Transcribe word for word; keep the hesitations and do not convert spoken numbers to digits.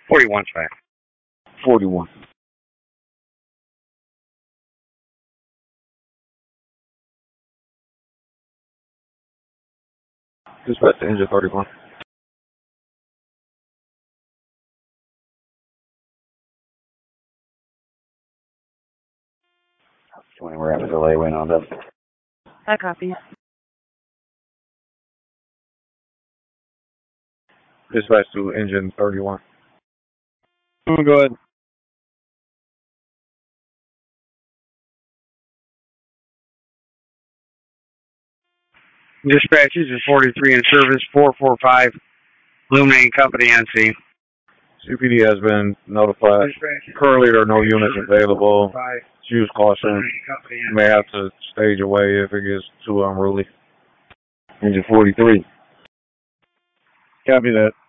forty-one's fine. forty-one. Dispatch to engine thirty-one. twenty, we're having a delay waiting on that. I copy. Dispatch to engine thirty-one. Go ahead. Dispatch, engine forty-three in service, four four five, Illuminating Company on scene. C P D has been notified. Currently, there are no units available. Use caution. You may have to stage away if it gets too unruly. Engine forty-three. Copy that.